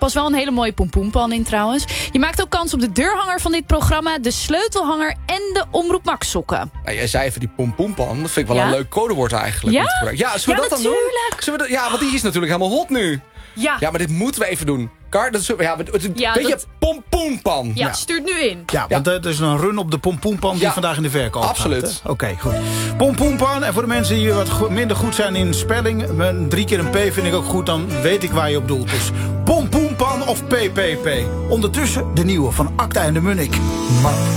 past wel een hele mooie pompoenpan in trouwens. Je maakt ook kans op de deurhanger van dit programma, de sleutelhanger en de Omroep Max sokken. Nou, jij zei even die pompoenpan. Dat vind ik wel een leuk codewoord eigenlijk. Ja? Ja, zullen we dat dan doen? Ja, want die is natuurlijk helemaal hot nu. Ja, maar dit moeten we even doen. Kar, dat is, weet je, pompoenpan. Ja, stuurt nu in. Ja, want er is een run op de pompoenpan die vandaag in de verkoop gaat. Absoluut. Oké, goed. Pompoenpan. En voor de mensen die wat minder goed zijn in spelling, 3 keer een P vind ik ook goed, dan weet ik waar je op doelt. Dus pompoenpan of PPP. Ondertussen de nieuwe van Acta en de Munnik.